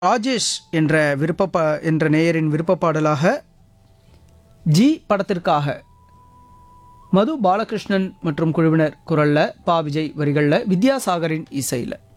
ராஜேஷ் என்ற நேயரின் விருப்ப பாடலாக ஜி படத்திற்காக மது பாலகிருஷ்ணன் மற்றும் குழுவினர் குரல்ல, பா விஜய் வரிகள்ல, வித்யாசாகரின் இசையில்